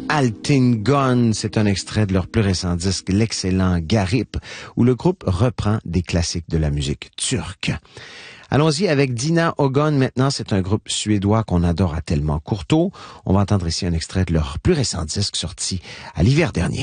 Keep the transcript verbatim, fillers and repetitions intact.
Altingon. C'est un extrait de leur plus récent disque, l'excellent Garip, où le groupe reprend des classiques de la musique turque. Allons-y avec Dina Ogon maintenant. C'est un groupe suédois qu'on adore à tellement courteau. On va entendre ici un extrait de leur plus récent disque sorti à l'hiver dernier.